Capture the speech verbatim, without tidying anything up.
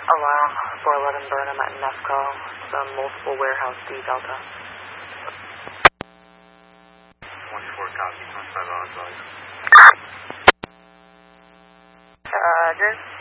Alarm four eleven Burnham at Nefco, the multiple warehouse D Delta. one four copy, twenty-five hours. Uh, just